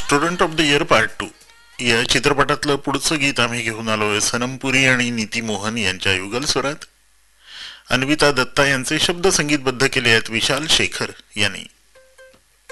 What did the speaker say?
Student of the year part 2 या चित्रपटातलं पुढचं गीत आम्ही घेऊन आलोय सनम पुरी आणि नीती मोहन यांच्या युगल स्वरात. अन्विता दत्ता यांचे शब्द संगीतबद्ध केले आहेत विशाल शेखर यांनी.